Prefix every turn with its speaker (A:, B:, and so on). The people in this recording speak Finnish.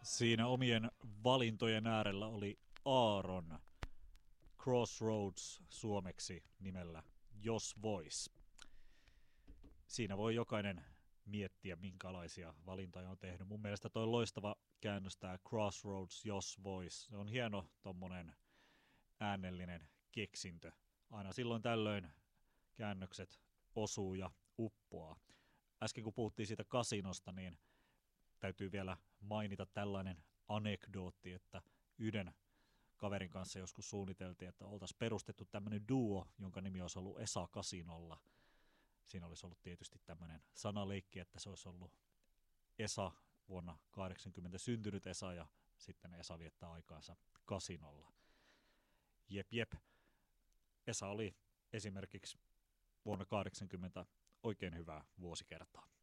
A: Siinä omien valintojen äärellä oli Aaron, Crossroads suomeksi nimellä Jos vois. Siinä voi jokainen miettiä, minkälaisia valintoja on tehnyt. Mun mielestä toi loistava käännös, tää Crossroads Jos vois. Se on hieno tommonen äänellinen keksintö. Aina silloin tällöin käännökset osuu ja uppoaa. Äsken kun puhuttiin siitä kasinosta, niin täytyy vielä mainita tällainen anekdootti, että yhden kaverin kanssa joskus suunniteltiin, että oltaisiin perustettu tämmöinen duo, jonka nimi olisi ollut Esa Kasinolla. Siinä olisi ollut tietysti tämmöinen sanaleikki, että se olisi ollut Esa vuonna 80 syntynyt Esa ja sitten Esa viettää aikaansa kasinolla. Jep. Esa oli esimerkiksi vuonna 80 oikein hyvää vuosikertaa.